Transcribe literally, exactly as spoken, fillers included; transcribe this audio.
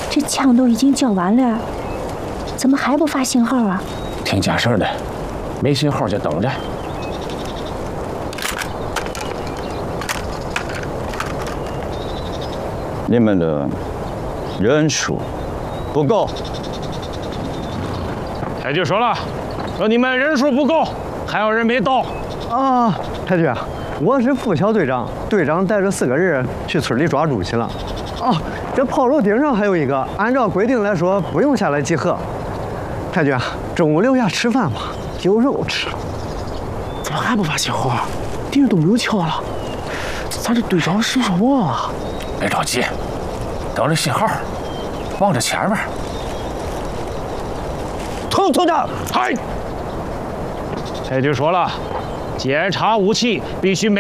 这枪都已经交完了，怎么还不发信号啊？ 听假事的，没信号就等着。 你们的人数不够。 太君说了，说你们人数不够，还有人没到。 啊，太君，我是副小队长，队长带着四个人去村里抓猪去了。哦，这炮楼顶上还有一个，按照规定来说不用下来集合。太君，中午留下吃饭吧，有肉吃。 怎么还不发信号啊？敌人都没有枪了，咱这队长是不是忘了？ 别着急，等着信号，望着前面。 头头长， 嗨。太君说了，检查武器必须每。